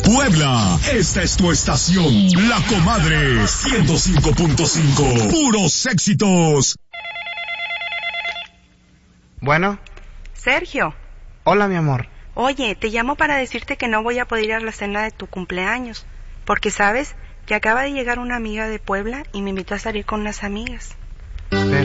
Puebla, esta es tu estación, La Comadre 105.5, puros éxitos. Bueno. Sergio. Hola, mi amor. Oye, te llamo para decirte que no voy a poder ir a la cena de tu cumpleaños, porque sabes que acaba de llegar una amiga de Puebla y me invitó a salir con unas amigas. Pero